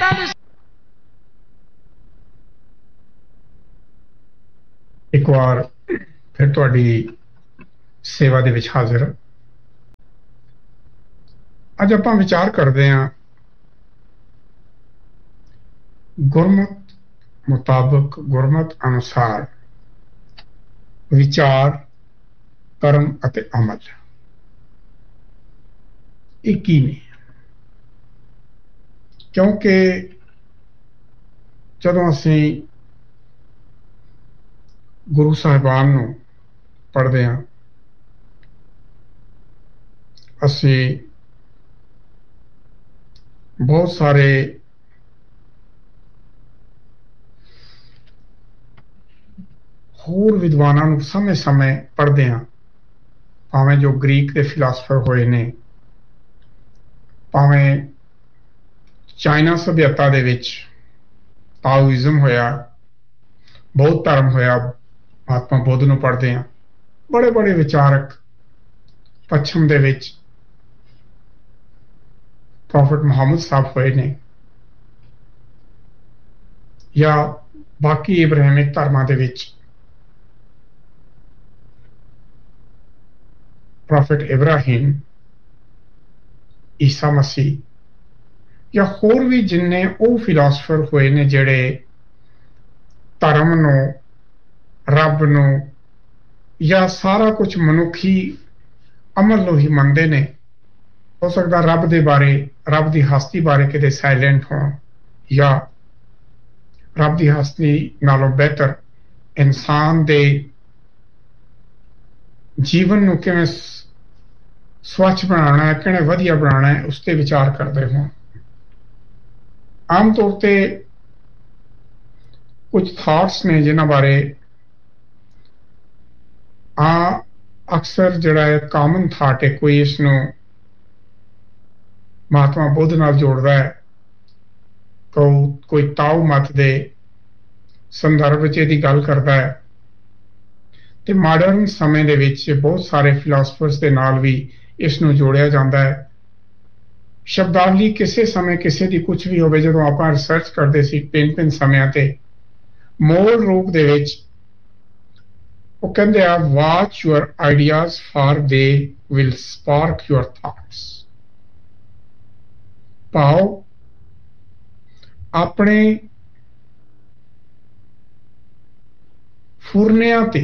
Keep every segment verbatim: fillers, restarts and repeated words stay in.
एक बार फिर तुहाडी सेवा दे विच हाज़र। अज आपां विचार करदे हां गुरमत मुताबक, गुरमत अनुसार विचार, कर्म अते अमल ये की ने। क्योंकि जदों असीं गुरु साहिबान नूं पढ़दे हां, असीं बहुत सारे होर विद्वानां नूं समय समय पढ़दे हां, भावें जो ग्रीक के फिलासफर होए ने, भावें चाइना सभ्यता दे विच ताओइज्म होया, बौद्ध धर्म होया, महात्मा बुद्ध नूं पढ़दे हां। बड़े बड़े विचारक पश्चिम दे विच प्रॉफिट मुहम्मद साहब होए ने, या बाकी इब्राहिमिक धर्मां दे विच प्रॉफिट इब्राहिम, ईसा मसीह, या होर भी जिन्ने वो फिलासफर होए ने जिहड़े धर्म नूं, रब नूं या सारा कुछ मनुखी अमल नूं ही मनदे ने। हो सकदा रब दे बारे, रब दी हस्ती बारे किते साइलेंट होण, या रब दी हस्ती नालों बेहतर इंसान दे जीवन नूं किवें स्वच्छ बनाना है, किवें वधिया बनाना है, उस ते विचार करदे होण। आम तौर ते कुछ थॉट्स ने जिन्हां बारे आ अक्सर जिहड़ा है कॉमन थॉट है, कोई इसनूं महात्मा बुद्ध नाल जोड़दा है, कोई कोई ताओ मत दे संदर्भ विच इहदी गल करदा है, ते मॉडर्न समय दे विच बहुत सारे फिलासफर्स दे नाल भी इसनूं जोड़िया जांदा है। शब्दावली किसी समय किसी दी कुछ भी होवे, जदों आपां रिसर्च करदे सी पिन पिन समयां ते मूल रूप दे विच वो कहंदे आ, watch your ideas for they will spark your thoughts. भाव अपने फुरनियां ते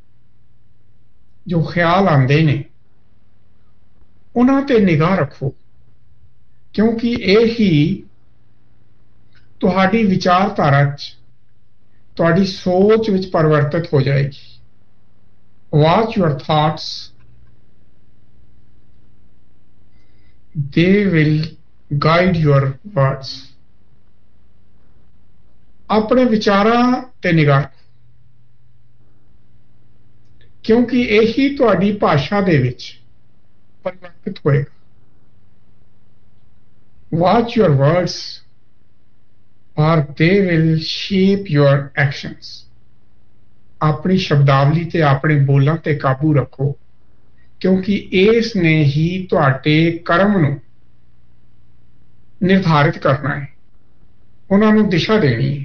जो ख्याल आंदे ने उन्हां ते निगाह रखो, क्योंकि यही तुहाडी विचारधारा च, तुहाडी सोच विच परिवर्तित हो जाएगी। Watch your thoughts, they will guide your words. अपने विचारां ते निगाह रखो, क्योंकि यही तुहाडी भाषा दे विच परिवर्तित होएगा। Watch your words or they will shape your actions। अपनी शब्दावली ते अपने बोलां ते काबू रखो, क्योंकि इस ने ही तुहाडे कर्म नूं निर्धारित करना है, उन्हां नूं दिशा देनी है।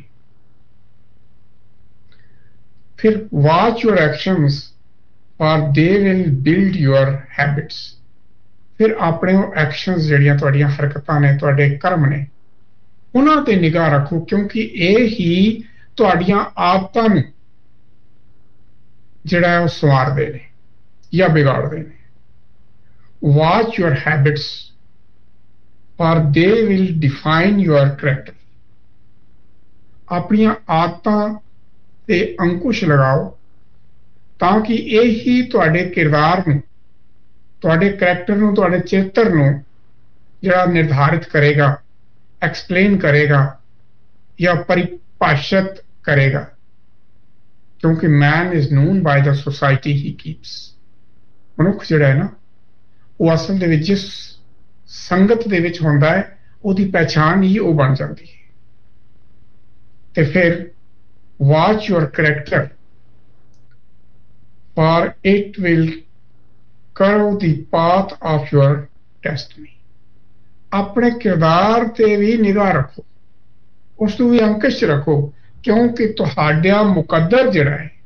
फिर watch your actions or they will build your habits। फिर अपने एक्शनस जिहड़ियां तुहाडीआं हरकतां ने, तुहाडे कर्म ने, उन्हां ते निगाह रखो, क्योंकि ये ही तुहाडीआं आदतां नूं जिहड़ा है वो संवारदे ने या बिगाड़दे ने। Watch your habits for they will define your character. अपनियां आदतां ते अंकुश लगाओ, ताकि यही तुहाडे किरदार नूं, तुहाडे करैक्टर नूं, तुहाडे चरित्र नूं जिहड़ा निर्धारित करेगा, एक्सप्लेन करेगा या परिभाषित करेगा। क्योंकि man is known by the society he keeps. मनुख जिहड़ा है ना, वो असल दे विच जिस संगत दे विच हुंदा है, उहदी पहचान ही वो बन जाती है। ते फिर watch your character for it will curve the path of your destiny. अपने किरदार ते भी निगाह रखो, ਉਸ ਨੂੰ ਵੀ ਅੰਕਸ਼ 'ਚ ਰੱਖੋ, ਕਿਉਂਕਿ ਤੁਹਾਡਾ ਮੁਕੱਦਰ ਜਿਹੜਾ ਹੈ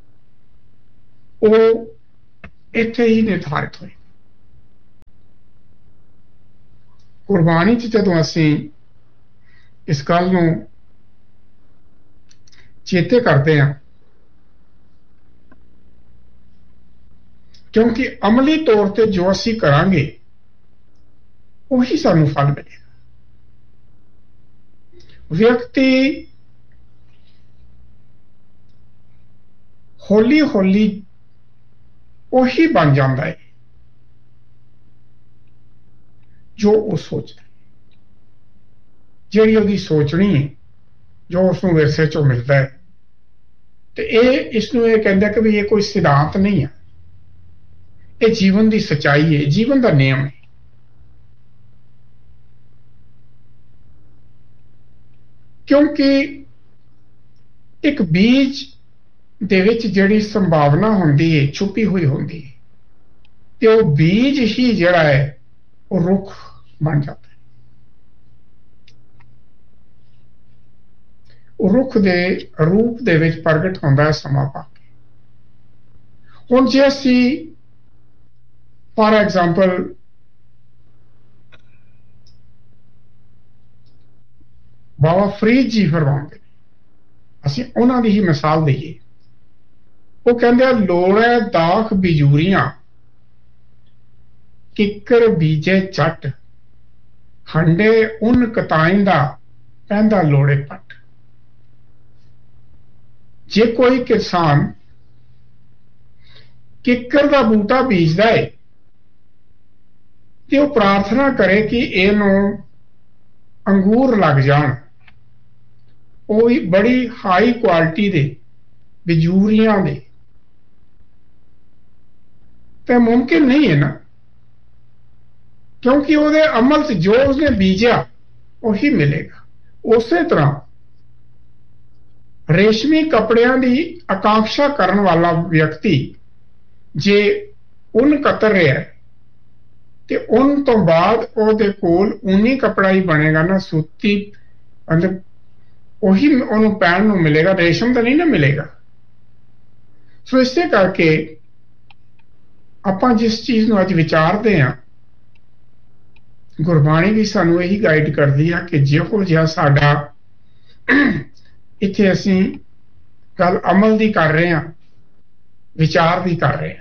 ਉਹ ਇੱਥੇ ਹੀ ਨਿਰਧਾਰਿਤ ਹੋਏ। ਗੁਰਬਾਣੀ 'ਚ ਜਦੋਂ ਅਸੀਂ ਇਸ ਗੱਲ ਨੂੰ ਚੇਤੇ ਕਰਦੇ ਹਾਂ, ਕਿਉਂਕਿ ਅਮਲੀ ਤੌਰ ਤੇ ਜੋ ਅਸੀਂ ਕਰਾਂਗੇ ਉਹੀ ਸਾਨੂੰ ਫਲ ਮਿਲੇਗਾ। ਵਿਅਕਤੀ ਹੌਲੀ ਹੌਲੀ ਉਹੀ ਬਣ ਜਾਂਦਾ ਹੈ ਜੋ ਉਹ ਸੋਚਦਾ ਹੈ, ਜਿਹੜੀ ਉਹਦੀ ਸੋਚਣੀ ਹੈ, ਜੋ ਉਸ ਨੂੰ ਵਿਰਸੇ ਚੋਂ ਮਿਲਦਾ ਹੈ। ਤੇ ਇਹ ਇਸ ਨੂੰ ਇਹ ਕਹਿੰਦਾ ਕਿ ਵੀ ਇਹ ਕੋਈ ਸਿਧਾਂਤ ਨਹੀਂ ਹੈ, ਇਹ ਜੀਵਨ ਦੀ ਸੱਚਾਈ ਹੈ, ਜੀਵਨ ਦਾ ਨਿਯਮ ਹੈ। ਕਿਉਂਕਿ ਇੱਕ ਬੀਜ ਦੇ ਵਿੱਚ ਜਿਹੜੀ ਸੰਭਾਵਨਾ ਹੁੰਦੀ ਹੈ ਛੁਪੀ ਹੋਈ ਹੁੰਦੀ ਹੈ, ਤੇ ਉਹ ਬੀਜ ਹੀ ਜਿਹੜਾ ਹੈ ਉਹ ਰੁੱਖ ਬਣ ਜਾਂਦਾ ਹੈ। ਉਹ ਰੁੱਖ ਦੇ ਰੂਪ ਦੇ ਵਿੱਚ ਪ੍ਰਗਟ ਹੁੰਦਾ ਹੈ ਸਮਾਂ ਪਾ ਕੇ। ਹੁਣ ਜੇ ਅਸੀਂ ਫਾਰ ਐਗਜ਼ਾਮਪਲ ਬਾਬਾ ਫਰੀਦ ਜੀ ਫਰਮਾਉਂਦੇ, ਅਸੀਂ ਉਹਨਾਂ ਦੀ ਹੀ ਮਿਸਾਲ ਦਈਏ। ਉਹ ਕਹਿੰਦੇ ਆ, ਲੋੜੈ ਦਾਖ ਬਿਜੂਰੀਆਂ ਕਿੱਕਰ ਬੀਜੇ ਚੱਟ, ਹੰਡੇ ਉਨ ਕਤਾਇੰਦਾ ਪੈਂਦਾ ਲੋੜੇ ਪੱਟ। ਜੇ ਕੋਈ ਕਿਸਾਨ ਕਿੱਕਰ ਦਾ ਬੂਟਾ ਬੀਜਦਾ ਹੈ ਤੇ ਉਹ ਪ੍ਰਾਰਥਨਾ ਕਰੇ ਕਿ ਇਹਨੂੰ ਅੰਗੂਰ ਲੱਗ ਜਾਣ, ਉਹ ਵੀ ਬੜੀ ਹਾਈ ਕੁਆਲਿਟੀ ਦੇ ਬਿਜੂਰੀਆਂ ਦੇ, ਤੇ ਮੁਮਕਿਨ ਨਹੀਂ ਹੈ ਨਾ, ਕਿਉਂਕਿ ਉਹਦੇ ਅਮਲ 'ਚ ਜੋ ਉਸਨੇ ਬੀਜਿਆ ਉਹੀ ਮਿਲੇਗਾ। ਉਸੇ ਤਰ੍ਹਾਂ ਰੇਸ਼ਮੀ ਕੱਪੜਿਆਂ ਦੀ ਆਕਾਂक्षा ਕਰਨ ਵਾਲਾ ਵਿਅਕਤੀ ਜੇ ਉੱਨ ਕਤਰ ਰਿਹਾ ਤੇ ਉੱਨ ਤੋਂ ਬਾਅਦ ਉਹਦੇ ਕੋਲ ਊਨੀ ਕੱਪੜਾ ਹੀ ਬਣੇਗਾ ਨਾ, ਸੂਤੀ, ਮਤਲਬ ਉਹੀ ਉਹਨੂੰ ਪਹਿਨਣ ਨੂੰ ਮਿਲੇਗਾ, ਰੇਸ਼ਮ ਤਾਂ ਨਹੀਂ ਨਾ ਮਿਲੇਗਾ। ਸੋ ਇਸੇ ਕਰਕੇ ਆਪਾਂ ਜਿਸ ਚੀਜ਼ ਨੂੰ ਅੱਜ ਵਿਚਾਰਦੇ ਹਾਂ, ਗੁਰਬਾਣੀ ਵੀ ਸਾਨੂੰ ਇਹੀ ਗਾਈਡ ਕਰਦੀ ਆ ਕਿ ਜਿਹੋ ਜਿਹਾ ਸਾਡਾ ਇੱਥੇ ਅਸੀਂ ਗੱਲ ਅਮਲ ਦੀ ਕਰ ਰਹੇ ਹਾਂ, ਵਿਚਾਰ ਦੀ ਕਰ ਰਹੇ ਹਾਂ।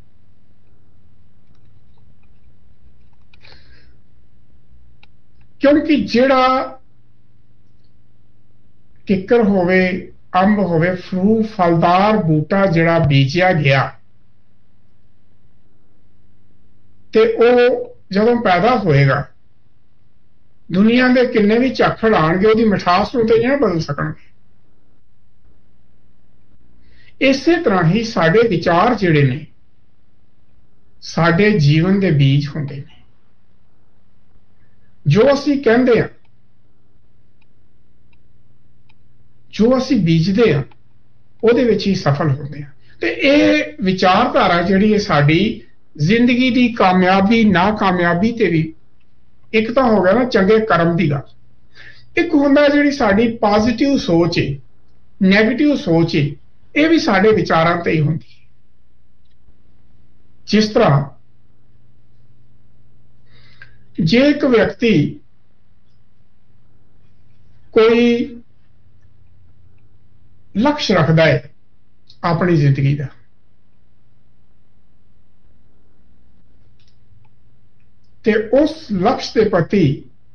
ਕਿਉਂਕਿ ਜਿਹੜਾ ਕਿੱਕਰ ਹੋਵੇ, ਅੰਬ ਹੋਵੇ, ਫਰੂ ਫਲਦਾਰ ਬੂਟਾ ਜਿਹੜਾ ਬੀਜਿਆ ਗਿਆ ਤੇ ਉਹ ਜਦੋਂ ਪੈਦਾ ਹੋਏਗਾ, ਦੁਨੀਆ ਦੇ ਕਿੰਨੇ ਵੀ ਝਾਖੜ ਆਣਗੇ, ਉਹਦੀ ਮਿਠਾਸ ਨੂੰ ਤੇ ਨਹੀਂ ਬਦਲ ਸਕਣਗੇ। ਇਸੇ ਤਰ੍ਹਾਂ ਹੀ ਸਾਡੇ ਵਿਚਾਰ ਜਿਹੜੇ ਨੇ ਸਾਡੇ ਜੀਵਨ ਦੇ ਬੀਜ ਹੁੰਦੇ ਨੇ। ਜੋ ਅਸੀਂ ਕਹਿੰਦੇ ਹਾਂ, ਜੋ ਅਸੀਂ ਬੀਜਦੇ ਹਾਂ, ਉਹਦੇ ਵਿੱਚ ਹੀ ਸਫਲ ਹੁੰਦੇ ਹਾਂ। ਤੇ ਇਹ ਵਿਚਾਰਧਾਰਾ ਜਿਹੜੀ ਹੈ ਸਾਡੀ ਜ਼ਿੰਦਗੀ ਦੀ ਕਾਮਯਾਬੀ ਨਾਕਾਮਯਾਬੀ ਤੇ ਵੀ, ਇੱਕ ਤਾਂ ਹੋ ਗਿਆ ਨਾ ਚੰਗੇ ਕਰਮ ਦੀ ਗੱਲ, ਇੱਕ ਹੁੰਦਾ ਜਿਹੜੀ ਸਾਡੀ ਪੋਜ਼ਿਟਿਵ ਸੋਚ ਹੈ, ਨੈਗੇਟਿਵ ਸੋਚ ਹੈ, ਇਹ ਵੀ ਸਾਡੇ ਵਿਚਾਰਾਂ ਤੇ ਹੀ ਹੁੰਦੀ ਹੈ। ਜਿਸ ਤਰ੍ਹਾਂ ਜੇ ਇੱਕ ਵਿਅਕਤੀ ਕੋਈ ਲਕਸ਼ ਰੱਖਦਾ ਹੈ ਆਪਣੀ ਜ਼ਿੰਦਗੀ ਦਾ, ਤੇ ਉਸ ਲਕਸ਼ ਦੇ ਪ੍ਰਤੀ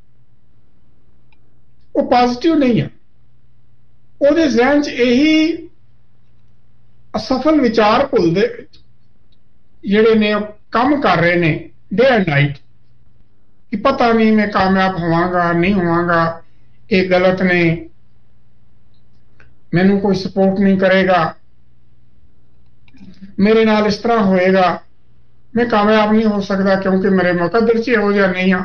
ਉਹ ਪੋਜ਼ਿਟਿਵ ਨਹੀਂ ਹੈ, ਉਹਦੇ ਜ਼ਿਹਨ 'ਚ ਇਹੀ ਅਸਫਲ ਵਿਚਾਰ ਭੁੱਲਦੇ ਜਿਹੜੇ ਨੇ ਕੰਮ ਕਰ ਰਹੇ ਨੇ ਡੇ ਐਂਡ ਨਾਈਟ, ਕਿ ਪਤਾ ਨਹੀਂ ਮੈਂ ਕਾਮਯਾਬ ਹੋਵਾਂਗਾ ਨਹੀਂ ਹੋਵਾਂਗਾ, ਇਹ ਗਲਤ ਨੇ, ਮੈਨੂੰ ਕੋਈ ਸਪੋਰਟ ਨਹੀਂ ਕਰੇਗਾ, ਮੇਰੇ ਨਾਲ ਇਸ ਤਰ੍ਹਾਂ ਹੋਏਗਾ, ਮੈਂ ਕਾਮਯਾਬ ਨਹੀਂ ਹੋ ਸਕਦਾ ਕਿਉਂਕਿ ਮੇਰੇ ਮੁਕੱਦਰ 'ਚ ਇਹੋ ਜਿਹਾ ਨਹੀਂ ਆ।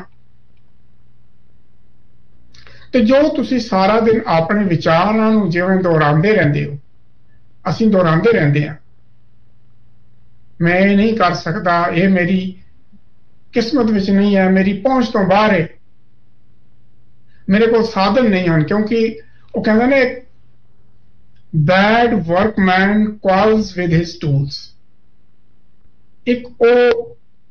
ਤੇ ਜੋ ਤੁਸੀਂ ਸਾਰਾ ਦਿਨ ਆਪਣੇ ਵਿਚਾਰਾਂ ਨੂੰ ਜਿਵੇਂ ਦੁਹਰਾਉਂਦੇ ਰਹਿੰਦੇ ਹੋ, ਅਸੀਂ ਦੁਹਰਾਉਂਦੇ ਰਹਿੰਦੇ ਹਾਂ, ਮੈਂ ਇਹ ਨਹੀਂ ਕਰ ਸਕਦਾ, ਇਹ ਮੇਰੀ ਕਿਸਮਤ ਵਿੱਚ ਨਹੀਂ ਹੈ, ਮੇਰੀ ਪਹੁੰਚ ਤੋਂ ਬਾਹਰ ਹੈ, ਮੇਰੇ ਕੋਲ ਸਾਧਨ ਨਹੀਂ ਹਨ, ਕਿਉਂਕਿ ਉਹ ਕਹਿੰਦੇ ਨੇ ਬੈਡ ਵਰਕਮੈਨ ਕੁਆਲਸ ਵਿਦ ਹਿਸ ਟੂਲਸ। ਇੱਕ ਉਹ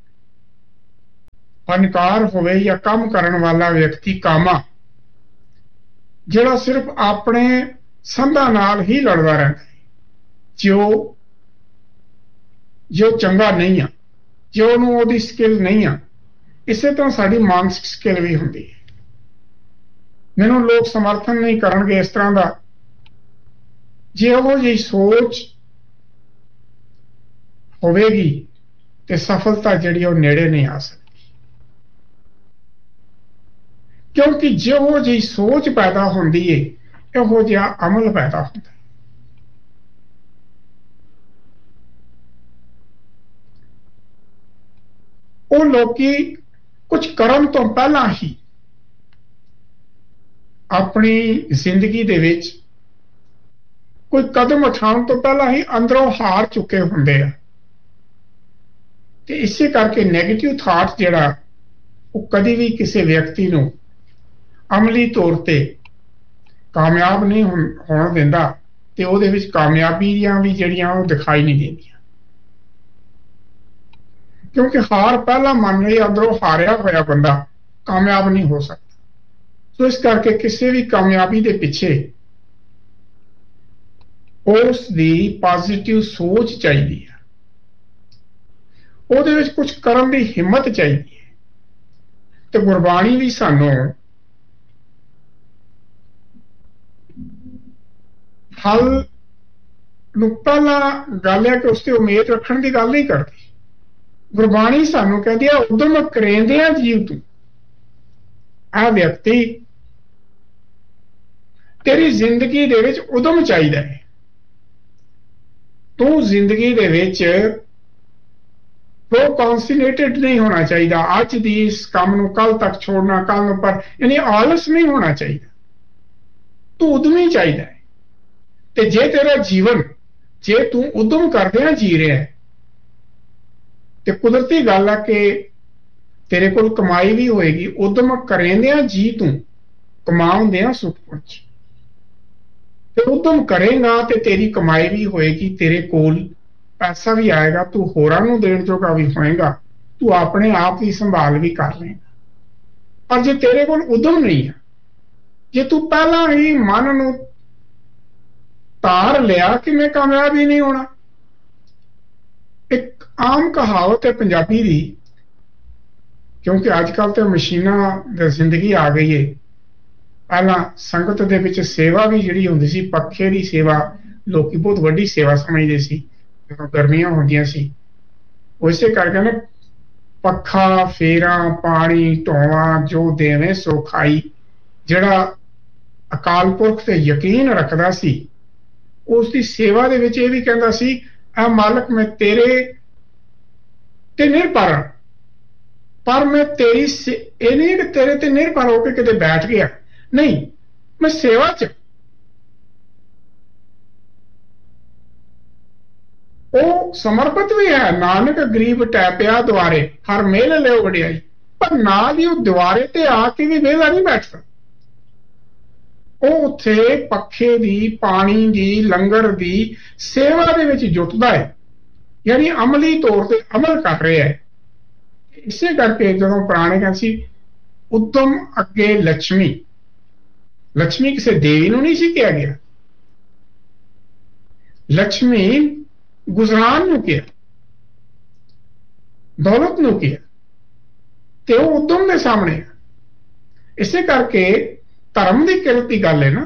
ਫਨਕਾਰ ਹੋਵੇ ਜਾਂ ਕੰਮ ਕਰਨ ਵਾਲਾ ਵਿਅਕਤੀ ਕਾਮਾ, ਜਿਹੜਾ ਸਿਰਫ ਆਪਣੇ ਸੰਧਾਂ ਨਾਲ ਹੀ ਲੜਦਾ ਰਹਿੰਦਾ ਹੈ, ਜੋ ਜੋ ਚੰਗਾ ਨਹੀਂ ਆ, ਜੋ ਉਹਨੂੰ ਉਹਦੀ ਸਕਿੱਲ ਨਹੀਂ ਆ। ਇਸੇ ਤਰ੍ਹਾਂ ਸਾਡੀ ਮਾਨਸਿਕ ਸਕਿੱਲ ਵੀ ਹੁੰਦੀ ਹੈ। ਮੈਨੂੰ ਲੋਕ ਸਮਰਥਨ ਨਹੀਂ ਕਰਨਗੇ ਇਸ ਤਰ੍ਹਾਂ ਦਾ, ਜੇ ਉਹ ਜਿਹੀ ਸੋਚ ਹੋਵੇਗੀ ਤੇ ਸਫਲਤਾ ਜਿਹੜੀ ਉਹ ਨੇੜੇ ਨਹੀਂ ਆ ਸਕਦੀ, ਕਿਉਂਕਿ ਜਿਹੋ ਜਿਹੀ ਸੋਚ ਪੈਦਾ ਹੁੰਦੀ ਹੈ ਇਹੋ ਜਿਹਾ ਅਮਲ ਪੈਦਾ ਹੁੰਦਾ ਹੈ। ਉਹ ਲੋਕੀ ਕੁਝ ਕਰਨ ਤੋਂ ਪਹਿਲਾਂ ਹੀ ਆਪਣੀ ਜ਼ਿੰਦਗੀ ਦੇ ਵਿੱਚ ਕੋਈ ਕਦਮ ਉਠਾਉਣ ਤੋਂ ਪਹਿਲਾਂ ਹੀ ਅੰਦਰੋਂ ਹਾਰ ਚੁੱਕੇ ਹੁੰਦੇ ਆ, ਤੇ ਇਸੇ ਕਰਕੇ ਨੈਗੇਟਿਵ ਥਾਟ ਜਿਹੜਾ ਉਹ ਕਦੀ ਵੀ ਕਿਸੇ ਵਿਅਕਤੀ ਨੂੰ ਅਮਲੀ ਤੌਰ ਤੇ ਕਾਮਯਾਬ ਨਹੀਂ ਹੋਣ ਦਿੰਦਾ, ਤੇ ਉਹਦੇ ਵਿੱਚ ਕਾਮਯਾਬੀਆਂ ਵੀ ਜਿਹੜੀਆਂ ਉਹ ਦਿਖਾਈ ਨਹੀਂ ਦਿੰਦੀਆਂ, ਕਿਉਂਕਿ ਹਾਰ ਪਹਿਲਾਂ ਮੰਨ ਲਈ ਅੰਦਰੋਂ ਹਾਰਿਆ ਹੋਇਆ ਬੰਦਾ ਕਾਮਯਾਬ ਨਹੀਂ ਹੋ ਸਕਦਾ। ਸੋ ਇਸ ਕਰਕੇ ਕਿਸੇ ਵੀ ਕਾਮਯਾਬੀ ਦੇ ਪਿੱਛੇ ਉਸ ਦੀ ਪੋਜ਼ਿਟਿਵ ਸੋਚ ਚਾਹੀਦੀ ਹੈ, ਉਹਦੇ ਵਿੱਚ ਕੁਝ ਕਰਨ ਦੀ ਹਿੰਮਤ ਚਾਹੀਦੀ ਹੈ। ਤੇ ਗੁਰਬਾਣੀ ਵੀ ਸਾਨੂੰ ਫਲ ਨੂੰ ਪਹਿਲਾਂ ਗੱਲ ਹੈ ਕਿ ਉਸ ਤੇ ਉਮੀਦ ਰੱਖਣ ਦੀ ਗੱਲ ਨਹੀਂ ਕਰਦੀ। ਗੁਰਬਾਣੀ ਸਾਨੂੰ ਕਹਿੰਦੀ ਹੈ ਉਦਮ ਕਰੇਂਦਿਆਂ ਜੀਵ ਤੂੰ। ਆਹ ਵਿਅਕਤੀ ਤੇਰੀ ਜ਼ਿੰਦਗੀ ਦੇ ਵਿੱਚ ਉਦਮ ਚਾਹੀਦਾ ਹੈ। ਤੂੰ ਜ਼ਿੰਦਗੀ ਦੇ ਵਿੱਚ ਪ੍ਰੋਕੌਂਸੀਨੇਟਡ ਨਹੀਂ ਹੋਣਾ ਚਾਹੀਦਾ, ਅੱਜ ਦੀ ਇਸ ਕੰਮ ਨੂੰ ਕੱਲ ਤੱਕ ਛੋੜਨਾ, ਕੱਲ ਨੂੰ ਪਰ ਯਾਨੀ ਆਲਸ ਨਹੀਂ ਹੋਣਾ ਚਾਹੀਦਾ, ਤੂੰ ਉਦਮੀ ਚਾਹੀਦਾ ਹੈ। ਤੇ ਜੇ ਤੇਰਾ ਜੀਵਨ ਜੇ ਤੂੰ ਉਦਮ ਕਰਦਿਆਂ ਜੀ ਰਿਹਾ ਹੈ ਤੇ ਕੁਦਰਤੀ ਗੱਲ ਆ ਕਿ ਤੇਰੇ ਕੋਲ ਕਮਾਈ ਵੀ ਹੋਏਗੀ। ਉਦਮ ਕਰੇਂਦਿਆਂ ਜੀ ਤੂੰ ਕਮਾਉਂਦਿਆਂ ਸੁਖ ਪਹੁੰਚ। ਤੇ ਉਦਮ ਕਰੇਗਾ ਤੇ ਤੇਰੀ ਕਮਾਈ ਵੀ ਹੋਏਗੀ, ਤੇਰੇ ਕੋਲ ਪੈਸਾ ਵੀ ਆਏਗਾ, ਤੂੰ ਹੋਰਾਂ ਨੂੰ ਦੇਣ ਜੋਗਾ ਵੀ ਹੋਏਗਾ, ਤੂੰ ਆਪਣੇ ਆਪ ਦੀ ਸੰਭਾਲ ਵੀ ਕਰ ਲਏਗਾ। ਪਰ ਜੇ ਤੇਰੇ ਕੋਲ ਉਦਮ ਨਹੀਂ ਹੈ, ਜੇ ਤੂੰ ਪਹਿਲਾਂ ਹੀ ਮਨ ਨੂੰ ਤਾਰ ਲਿਆ ਕਿ ਮੈਂ ਕਾਮਯਾਬ ਹੀ ਨਹੀਂ ਹੋਣਾ। ਇੱਕ ਆਮ ਕਹਾਵਤ ਹੈ ਪੰਜਾਬੀ ਦੀ, ਕਿਉਂਕਿ ਅੱਜ ਕੱਲ੍ਹ ਤਾਂ ਮਸ਼ੀਨਾਂ ਦੀ ਜ਼ਿੰਦਗੀ ਆ ਗਈ ਹੈ। ਪਹਿਲਾਂ ਸੰਗਤ ਦੇ ਵਿੱਚ ਸੇਵਾ ਵੀ ਜਿਹੜੀ ਹੁੰਦੀ ਸੀ, ਪੱਖੇ ਦੀ ਸੇਵਾ ਲੋਕੀ ਬਹੁਤ ਵੱਡੀ ਸੇਵਾ ਸਮਝਦੇ ਸੀ ਜਦੋਂ ਗਰਮੀਆਂ ਹੁੰਦੀਆਂ ਸੀ। ਉਸੇ ਕਰਕੇ ਨਾ ਪੱਖਾ ਫੇਰਾ ਪਾਣੀ ਢੋਵਾ ਜੋ ਦੇਵੇਂ ਸੋ ਖਾਈ। ਜਿਹੜਾ ਅਕਾਲ ਪੁਰਖ ਤੇ ਯਕੀਨ ਰੱਖਦਾ ਸੀ ਉਸ ਦੀ ਸੇਵਾ ਦੇ ਵਿੱਚ ਇਹ ਵੀ ਕਹਿੰਦਾ ਸੀ, ਐ ਮਾਲਕ ਮੈਂ ਤੇਰੇ ਤੇ ਨਿਰਭਰ ਹਾਂ, ਪਰ ਮੈਂ ਤੇਰੀ ਇਹ ਨਹੀਂ ਕਿ ਤੇਰੇ ਤੇ ਨਿਰਭਰ ਹੋ ਕੇ ਕਿਤੇ ਬੈਠ ਗਿਆ, ਨਹੀਂ, ਮੈਂ ਸੇਵਾ ਚ। ਉਹ ਸਮਰਪਿਤ ਵੀ ਹੈ। ਨਾਨਕ ਗਰੀਬ ਟੈਪਿਆ ਦੁਆਰੇ ਹਰ ਮੇਲ ਲਿਓ ਵਡਿਆਈ, ਪਰ ਨਾਲ ਹੀ ਉਹ ਦੁਆਰੇ ਤੇ ਆ ਕੇ ਵੀ ਵਿਹਲਾ ਨਹੀਂ ਬੈਠਦਾ। ਉਹ ਉੱਥੇ ਪੱਖੇ ਦੀ ਪਾਣੀ ਦੀ ਲੰਗਰ ਦੀ ਸੇਵਾ ਦੇ ਵਿੱਚ ਜੁਟਦਾ ਹੈ, ਯਾਨੀ ਅਮਲੀ ਤੌਰ ਤੇ ਅਮਲ ਕਰ ਰਿਹਾ ਹੈ। ਇਸੇ ਕਰਕੇ ਜਦੋਂ ਪੁਰਾਣੇ ਕਹਿੰਦੇ ਸੀ ਉਦਮ ਅੱਗੇ ਲక్ష్ਮੀ, ਲక్ష్ਮੀ ਕਿਸੇ ਦੇਵੀ ਨੂੰ ਨਹੀਂ ਸੀ ਕਿਹਾ ਗਿਆ, ਲక్ష్ਮੀ ਗੁਜ਼ਰਾਨ ਨੂੰ ਕਿਹਾ, ਦੌਲਤ ਨੂੰ ਕਿਹਾ, ਤੇ ਉਹ ਉਦਮ ਦੇ ਸਾਹਮਣੇ ਹੈ। ਇਸੇ ਕਰਕੇ ਧਰਮ ਦੀ ਕਿਰਤ ਦੀ ਗੱਲ ਹੈ ਨਾ।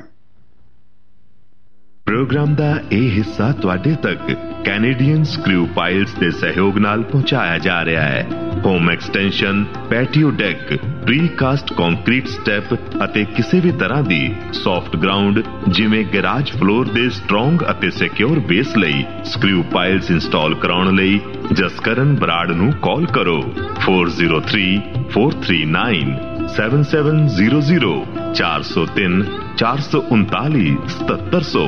ਪ੍ਰੋਗਰਾਮ ਦਾ ਇਹ ਹਿੱਸਾ ਤੁਹਾਡੇ ਤੱਕ ਕੈਨੇਡੀਅਨ ਸਕਰੂ ਪਾਈਲਸ ਦੇ ਸਹਿਯੋਗ ਨਾਲ ਪਹੁੰਚਾਇਆ ਜਾ ਰਿਹਾ ਹੈ। Home extension, patio deck, ਪ੍ਰੀਕਾਸਟ concrete step ਅਤੇ ਕਿਸੇ ਵੀ ਤਰ੍ਹਾਂ ਦੀ ਸੌਫਟ ਗਰਾਊਂਡ ਜਿਵੇਂ ਗੈਰਾਜ ਫਲੋਰ ਦੇ ਸਟਰੋਂਗ ਅਤੇ ਸਿਕਿਉਰ ਬੇਸ ਲਈ ਸਕਰੂ ਪਾਈਲਸ ਇੰਸਟਾਲ ਕਰਾਉਣ ਲਈ ਜਸਕਰਨ ਬਰਾੜ ਨੂੰ ਕਾਲ ਕਰੋ four zero three four three nine seven seven zero zero ਚਾਰ ਸੌ ਤਿੰਨ ਚਾਰ ਸੌ ਉਨਤਾਲੀ ਸਤੱਤਰ ਸੌ।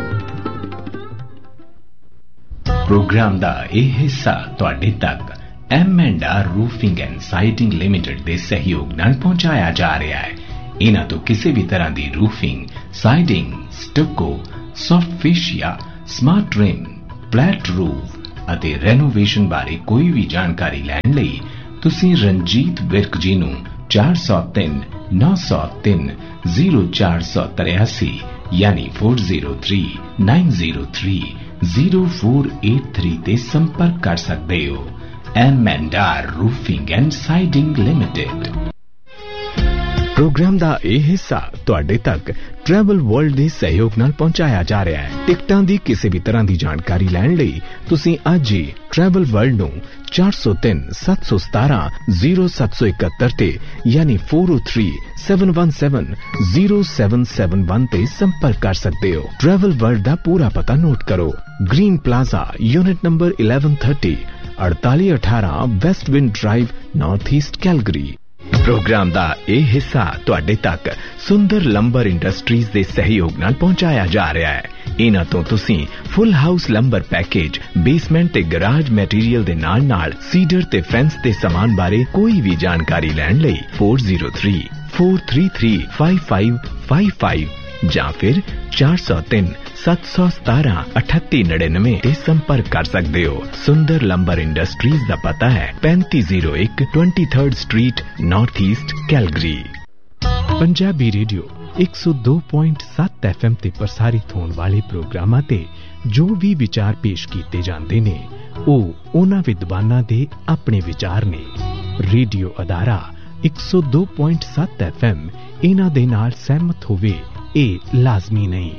ਪ੍ਰੋਗਰਾਮ ਦਾ ਇਹ ਹਿੱਸਾ ਤੁਹਾਡੇ ਤੱਕ M and R roofing and siding limited ਦੇ ਸਹਿਯੋਗ ਨਾਲ ਪਹੁੰਚਾਇਆ ਜਾ ਰਿਹਾ ਹੈ। ਇਹਨਾਂ ਤੋਂ ਕਿਸੇ ਵੀ ਤਰ੍ਹਾਂ ਦੀ roofing, siding, ਸਟੱਕੋ, soft ਫੇਸ਼ੀਆ, smart rim, flat roof ਅਤੇ ਰੈਨੋਵੇਸ਼ਨ ਬਾਰੇ ਕੋਈ ਵੀ ਜਾਣਕਾਰੀ ਲੈਣ ਲਈ ਤੁਸੀਂ ਰਣਜੀਤ ਵਿਰਕ ਜੀ ਨੂੰ ਚਾਰ ਸੌ ਤਿੰਨ ਨੌ ਸੌ ਤਿੰਨ ਜ਼ੀਰੋ ਚਾਰ ਸੌ ਤਰਿਆਸੀ ਯਾਨੀ ਚਾਰ ਜ਼ੀਰੋ ਤਿੰਨ ਨੌ ਜ਼ੀਰੋ ਤਿੰਨ ਜ਼ੀਰੋ ਚਾਰ ਅੱਠ ਤਿੰਨ ਤੇ ਸੰਪਰਕ ਕਰ ਸਕਦੇ ਹੋ। M and R roofing and siding limited. Programme ਦਾ ਇਹ ਹਿੱਸਾ ਤੁਹਾਡੇ ਤੱਕ ਟਰੈਵਲ ਵਰਲਡ ਦੇ ਸਹਿਯੋਗ ਨਾਲ ਪਹੁੰਚਾਇਆ ਜਾ ਰਿਹਾ ਹੈ। ਟਿਕਟਾਂ ਦੀ ਕਿਸੇ ਵੀ ਤਰ੍ਹਾਂ ਦੀ ਜਾਣਕਾਰੀ ਲੈਣ ਲਈ ਤੁਸੀਂ ਅੱਜ ਹੀ ਟਰੈਵਲ ਵਰਲਡ ਨੂੰ ਚਾਰ ਸੌ ਤਿੰਨ ਸੱਤ ਸੌ ਸਤਾਰਾਂ ਜ਼ੀਰੋ ਸੱਤ ਸੌ ਇਕਹੱਤਰ ਤੇ ਯਾਨੀ ਚਾਰ ਜ਼ੀਰੋ ਤਿੰਨ ਸੱਤ ਇੱਕ ਸੱਤ ਜ਼ੀਰੋ ਸੱਤ ਸੱਤ ਇੱਕ ਤੇ ਸੰਪਰਕ ਕਰ ਸਕਦੇ ਹੋ। ਟਰੈਵਲ ਵਰਲਡ ਦਾ ਪੂਰਾ ਪਤਾ ਨੋਟ ਕਰੋ। Green plaza, unit number eleven thirty, ਅੜਤਾਲੀ ਅਠਾਰਾਂ ਵੈਸਟਵਿੰਡ drive, north East Calgary. Programme ਦਾ ਇਹ ਹਿੱਸਾ ਤੁਹਾਡੇ ਤੱਕ ਸੁੰਦਰ ਲੰਬਰ ਇੰਡਸਟਰੀਜ਼ ਦੇ ਸਹਿਯੋਗ ਨਾਲ ਪਹੁੰਚਾਇਆ ਜਾ ਰਿਹਾ ਹੈ। ਇਹਨਾਂ ਤੋਂ ਤੁਸੀਂ ਫੁੱਲ ਹਾਊਸ ਲੰਬਰ ਪੈਕੇਜ, ਬੇਸਮੈਂਟ ਤੇ ਗਰਾਜ ਮੈਟੀਰੀਅਲ ਦੇ ਨਾਲ ਨਾਲ ਸੀਡਰ ਤੇ ਫੈਂਸ ਦੇ ਸਮਾਨ ਬਾਰੇ ਕੋਈ ਵੀ ਜਾਣਕਾਰੀ ਲੈਣ ਲਈ ਚਾਰ ਜ਼ੀਰੋ ਤਿੰਨ ਚਾਰ ਤਿੰਨ ਤਿੰਨ ਪੰਜ ਪੰਜ ਪੰਜ ਪੰਜ ਜਾਂ ਫਿਰ ਚਾਰ ਸੌ ਤਿੰਨ ਸੱਤ ਸੌ ਸਤਾਰਾਂ ਅਠੱਤੀ ਨੜਿਨਵੇਂ ਤੇ ਸੰਪਰਕ ਕਰ ਸਕਦੇ ਹੋ। ਸੁੰਦਰ ਲੰਬਰ ਇੰਡਸਟਰੀਜ਼ ਦਾ ਪਤਾ ਹੈ ਪੈਂਤੀ ਜ਼ੀਰੋ ਇੱਕ twenty-third street, north East Calgary. Punjabi radio ਇੱਕ ਸੌ ਦੋ ਪੁਆਇੰਟ ਸੱਤ ਐਫ ਐਮ ਤੇ ਪ੍ਰਸਾਰਿਤ ਹੋਣ ਵਾਲੇ ਪ੍ਰੋਗਰਾਮਾਂ ਤੇ ਜੋ ਵੀ ਵਿਚਾਰ ਪੇਸ਼ ਕੀਤੇ ਜਾਂਦੇ ਨੇ ਉਹ ਉਹਨਾਂ ਵਿਦਵਾਨਾਂ ਦੇ ਆਪਣੇ ਵਿਚਾਰ ਨੇ। ਰੇਡੀਓ ਅਦਾਰਾ ਇੱਕ ਸੌ ਦੋ ਪੁਆਇੰਟ ਸੱਤ ਐਫ ਐਮ ਇਹਨਾਂ ਦੇ ਨਾਲ ਸਹਿਮਤ ਹੋਵੇ ਇਹ ਲਾਜ਼ਮੀ ਨਹੀਂ।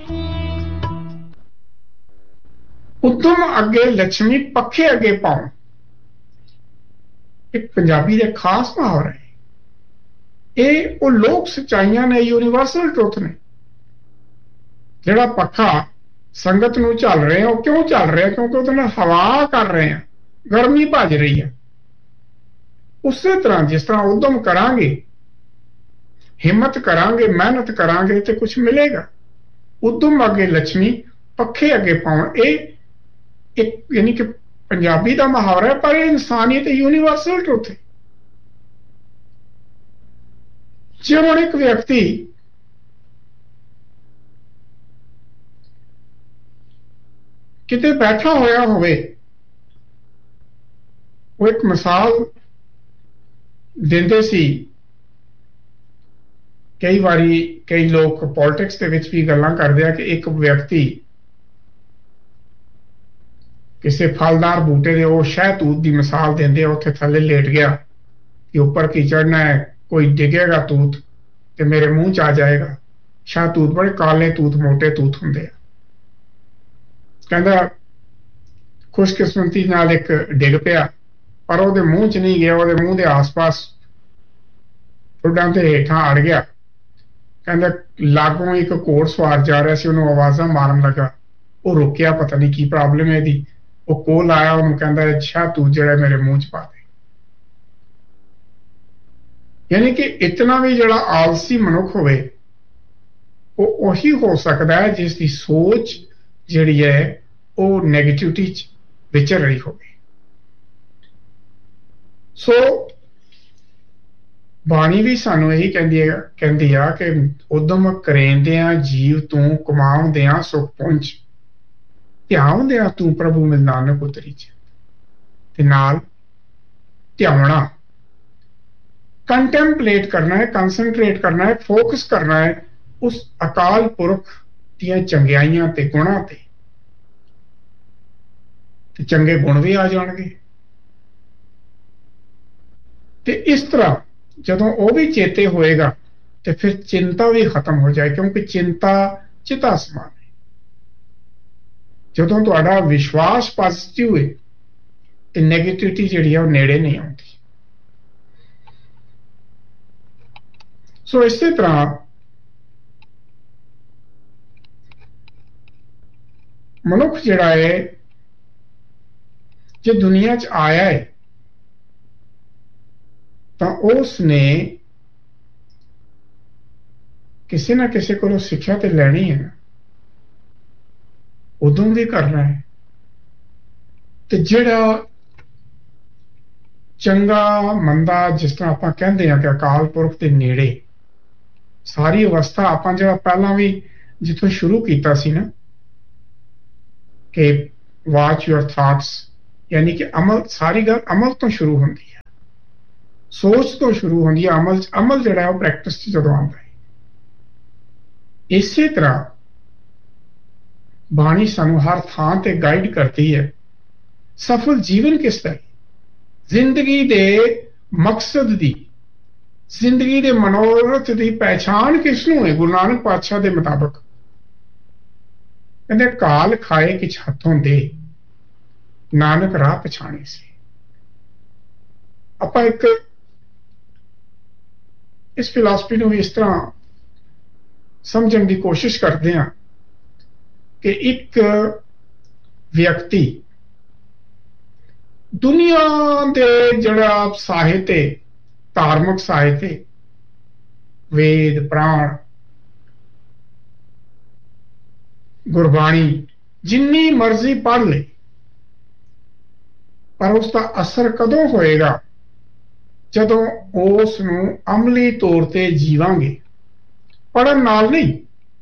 ਉਦਮ ਅੱਗੇ ਲక్ష్ਮੀ ਪੱਖੇ ਅੱਗੇ ਪਾਉ ਇੱਕ ਪੰਜਾਬੀ ਦੇ ਖਾਸ ਮੁਹਾਵਰਾ ਹੈ। ਇਹ ਉਹ ਲੋਕ ਸੱਚਾਈਆਂ ਨੇ, ਯੂਨੀਵਰਸਲ ਟਰੁੱਥ ਨੇ। ਜਿਹੜਾ ਪੱਖਾ ਸੰਗਤ ਨੂੰ ਚੱਲ ਰਿਹਾ ਉਹ ਕਿਉਂ ਚੱਲ ਰਿਹਾ? ਕਿਉਂਕਿ ਉਹਦੇ ਨਾਲ ਹਵਾ ਕਰ ਰਹੇ ਆ, ਗਰਮੀ ਭੱਜ ਰਹੀ ਹੈ। ਉਸੇ ਤਰ੍ਹਾਂ ਜਿਸ ਤਰ੍ਹਾਂ ਉਦਮ ਕਰਾਂਗੇ, ਹਿੰਮਤ ਕਰਾਂਗੇ, ਮਿਹਨਤ ਕਰਾਂਗੇ ਤੇ ਕੁਝ ਮਿਲੇਗਾ। ਉਦਮ ਅੱਗੇ ਲక్ష్ਮੀ ਪੱਖੇ ਅੱਗੇ ਪਾਉਣ, ਇਹ ਇੱਕ ਯਾਨੀ ਕਿ ਪੰਜਾਬੀ ਦਾ ਮੁਹਾਵਰਾ ਹੈ, ਪਰ ਇਹ ਇਨਸਾਨੀਅਤ ਯੂਨੀਵਰਸਲ ਟਰੁੱਥ ਹੈ। ਜੇ ਹੁਣ ਇੱਕ ਵਿਅਕਤੀ ਕਿਤੇ ਬੈਠਾ ਹੋਇਆ ਹੋਵੇ, ਉਹ ਇੱਕ ਮਿਸਾਲ ਦਿੰਦੇ ਸੀ। ਕਈ ਵਾਰੀ ਕਈ ਲੋਕ ਪੋਲਿਟਿਕਸ ਦੇ ਵਿੱਚ ਵੀ ਗੱਲਾਂ ਕਰਦੇ ਆ ਕਿ ਇੱਕ ਵਿਅਕਤੀ ਕਿਸੇ ਫਲਦਾਰ ਬੂਟੇ ਦੇ, ਉਹ ਸ਼ਹਿਤੂਤ ਦੀ ਮਿਸਾਲ ਦਿੰਦੇ ਆ, ਉੱਥੇ ਥੱਲੇ ਲੇਟ ਗਿਆ ਕਿ ਉੱਪਰ ਕੀ ਚੜਨਾ ਹੈ, ਕੋਈ ਡਿੱਗੇਗਾ ਤੂਤ ਤੇ ਮੇਰੇ ਮੂੰਹ ਚ ਆ ਜਾਏਗਾ। ਸ਼ਹਿਤੂਤ ਬੜੇ ਕਾਲੇ ਤੂਤ, ਮੋਟੇ ਤੂਤ ਹੁੰਦੇ ਆ। ਕਹਿੰਦਾ ਖੁਸ਼ਕਿਸਮਤੀ ਨਾਲ ਇੱਕ ਡਿੱਗ ਪਿਆ, ਪਰ ਉਹਦੇ ਮੂੰਹ ਚ ਨਹੀਂ ਗਿਆ, ਉਹਦੇ ਮੂੰਹ ਦੇ ਆਸ-ਪਾਸ ਠੁੱਡਾਂ ਤੇ ਹੇਠਾਂ ਅੜ ਗਿਆ। ਕਹਿੰਦਾ ਲਾਗੋਂ ਇੱਕ ਘੋੜ ਸਵਾਰ ਜਾ ਰਿਹਾ ਸੀ, ਉਹਨੂੰ ਆਵਾਜ਼ਾਂ ਮਾਰਨ ਲੱਗਾ। ਉਹ ਰੁਕਿਆ, ਪਤਾ ਨਹੀਂ ਕੀ ਪ੍ਰੋਬਲਮ ਹੈ ਇਹਦੀ। ਉਹ ਕੋਲ ਆਇਆ, ਉਹਨੂੰ ਕਹਿੰਦਾ ਸ਼ਹਿਤੂਤ ਜਿਹੜਾ ਮੇਰੇ ਮੂੰਹ ਚ ਪਾ ਦੇ। ਯਾਨੀ ਕਿ ਇਤਨਾ ਵੀ ਜਿਹੜਾ ਆਲਸੀ ਮਨੁੱਖ ਹੋਵੇ ਉਹ ਉਹੀ ਹੋ ਸਕਦਾ ਹੈ ਜਿਸ ਦੀ ਸੋਚ ਜਿਹੜੀ ਹੈ ਉਹ ਨੈਗੇਟਿਵਿਟੀ ਚ ਵਿਚਰ ਰਹੀ ਹੋਵੇ। ਸੋ ਬਾਣੀ ਵੀ ਸਾਨੂੰ ਇਹੀ ਕਹਿੰਦੀ ਹੈ ਕਹਿੰਦੀ ਆ ਕਿ ਉਦਮ ਕਰੇਂਦਿਆਂ ਜੀਵ ਤੂੰ, ਕਮਾਉਂਦਿਆਂ ਸੁਖ ਪੁੰਜ, ਧਿਆਉਂਦਿਆਂ ਤੂੰ ਪ੍ਰਭੂ ਮਿਲ ਨਾਨਕ ਉਤਰੀ ਚ। ਤੇ ਨਾਲ ਧਿਆਉਣਾ, ਕੰਟੈਂਪਲੇਟ ਕਰਨਾ ਹੈ, ਕੰਸਨਟਰੇਟ ਕਰਨਾ ਹੈ, ਫੋਕਸ ਕਰਨਾ ਹੈ ਉਸ ਅਕਾਲ ਪੁਰਖ ਦੀਆਂ ਚੰਗਿਆਈਆਂ ਤੇ ਗੁਣਾਂ ਤੇ, ਤੇ ਚੰਗੇ ਗੁਣ ਵੀ ਆ ਜਾਣਗੇ। ਤੇ ਇਸ ਤਰ੍ਹਾਂ ਜਦੋਂ ਉਹ ਵੀ ਚੇਤੇ ਹੋਏਗਾ ਤੇ ਫਿਰ ਚਿੰਤਾ ਵੀ ਖਤਮ ਹੋ ਜਾਏ, ਕਿਉਂਕਿ ਚਿੰਤਾ ਚਿਤਾ ਸਮਾਨ ਹੈ। ਜਦੋਂ ਤੁਹਾਡਾ ਵਿਸ਼ਵਾਸ ਪੋਜ਼ਿਟਿਵ ਹੈ ਤੇ ਨੈਗੇਟਿਵਿਟੀ ਜਿਹੜੀ ਆ ਉਹ ਨੇੜੇ ਨਹੀਂ ਆਉਂਦੀ। ਸੋ ਇਸੇ ਤਰ੍ਹਾਂ ਮਨੁੱਖ ਜਿਹੜਾ ਹੈ ਜੇ ਦੁਨੀਆ 'ਚ ਆਇਆ ਹੈ ਤਾਂ ਉਸ ਨੇ ਕਿਸੇ ਨਾ ਕਿਸੇ ਕੋਲੋਂ ਸਿੱਖਿਆ ਤੇ ਲੈਣੀ ਹੈ, ਉਦੋਂ ਵੀ ਕਰਨਾ ਹੈ। ਤੇ ਜਿਹੜਾ ਚੰਗਾ ਮੰਦਾ, ਜਿਸ ਤਰ੍ਹਾਂ ਆਪਾਂ ਕਹਿੰਦੇ ਹਾਂ ਕਿ ਅਕਾਲ ਪੁਰਖ ਦੇ ਨੇੜੇ ਸਾਰੀ ਅਵਸਥਾ, ਆਪਾਂ ਜਿਹੜਾ ਪਹਿਲਾਂ ਵੀ ਜਿੱਥੋਂ ਸ਼ੁਰੂ ਕੀਤਾ ਸੀ ਨਾ ਕਿ ਵਾਚ ਯੂਅਰ ਥਾਟਸ, ਯਾਨੀ ਕਿ ਅਮਲ, ਸਾਰੀ ਗੱਲ ਅਮਲ ਤੋਂ ਸ਼ੁਰੂ ਹੁੰਦੀ ਹੈ, ਸੋਚ ਤੋਂ ਸ਼ੁਰੂ ਹੁੰਦੀ ਹੈ। ਅਮਲ ਅਮਲ ਜਿਹੜਾ ਉਹ ਪ੍ਰੈਕਟਿਸ 'ਚ ਜਦੋਂ ਆਉਂਦਾ ਹੈ। ਇਸੇ ਤਰ੍ਹਾਂ ਬਾਣੀ ਸਾਨੂੰ ਹਰ ਥਾਂ ਤੇ ਗਾਈਡ ਕਰਦੀ ਹੈ। ਸਫਲ ਜੀਵਨ ਕਿਸ ਦਾ ਹੈ? ਜ਼ਿੰਦਗੀ ਦੇ ਮਕਸਦ ਦੀ, ਜ਼ਿੰਦਗੀ ਦੇ ਮਨੋਰਥ ਦੀ ਪਹਿਚਾਣ ਕਿਸ ਨੂੰ ਹੈ? ਗੁਰੂ ਨਾਨਕ ਪਾਤਸ਼ਾਹ ਦੇ ਮੁਤਾਬਕ ਕਹਿੰਦੇ ਕਾਲ ਖਾਏ ਕਿਛ ਹੱਥੋਂ ਦੇ, ਨਾਨਕ ਰਾਹ ਪਛਾਣੇ ਸੀ। ਆਪਾਂ ਇੱਕ ਇਸ ਫਿਲਾਸਫੀ ਨੂੰ ਵੀ ਇਸ ਤਰ੍ਹਾਂ ਸਮਝਣ ਦੀ ਕੋਸ਼ਿਸ਼ ਕਰਦੇ ਹਾਂ ਕਿ ਇੱਕ ਵਿਅਕਤੀ ਦੁਨੀਆ ਦੇ ਜਿਹੜਾ ਸਾਹਿਤ ਹੈ, ਧਾਰਮਿਕ ਸਾਹਿਤ ਹੈ, ਵੇਦ ਪ੍ਰਾਣ ਗੁਰਬਾਣੀ ਜਿੰਨੀ ਮਰਜ਼ੀ ਪੜ੍ਹ ਲੇ, ਪਰ ਉਸ ਦਾ ਅਸਰ ਕਦੋਂ ਹੋਏਗਾ? ਜਦੋਂ ਉਸ ਨੂੰ ਅਮਲੀ ਤੌਰ ਤੇ ਜੀਵਾਂਗੇ, ਪੜ੍ਹਨ ਨਾਲ ਨਹੀਂ,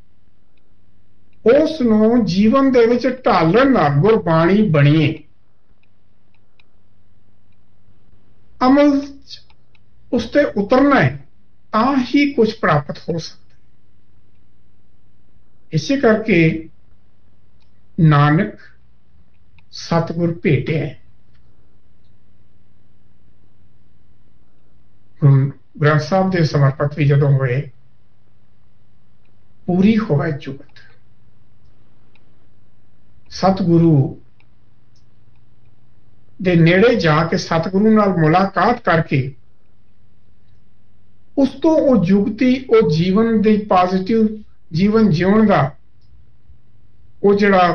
ਉਸ ਨੂੰ ਜੀਵਨ ਦੇ ਵਿੱਚ ਢਾਲਣ ਨਾਲ ਗੁਰਬਾਣੀ ਬਣੀਏ, ਅਮਲ ਉਸ ਤੇ ਉਤਰਨਾ ਹੈ, ਤਾਂ ਹੀ ਕੁਝ ਪ੍ਰਾਪਤ ਹੋ ਸਕਦਾ। ਇਸੇ ਕਰਕੇ ਨਾਨਕ ਸਤਿਗੁਰ ਭੇਟਿਆ। ਗੁਰੂ ਗ੍ਰੰਥ ਸਾਹਿਬ ਦੇ ਸਮਰਪਿਤ ਵੀ ਜਦੋਂ ਹੋਏ, ਪੂਰੀ ਹੋਵੇ ਜੁਗਤ, ਸਤਿਗੁਰੂ ਦੇ ਨੇੜੇ ਜਾ ਕੇ ਸਤਿਗੁਰੂ ਨਾਲ ਮੁਲਾਕਾਤ ਕਰਕੇ ਉਸ ਤੋਂ ਉਹ ਜੁਗਤੀ, ਉਹ ਜੀਵਨ ਦੀ ਪੋਜ਼ਿਟਿਵ ਜੀਵਨ ਜਿਉਣ ਦਾ ਉਹ ਜਿਹੜਾ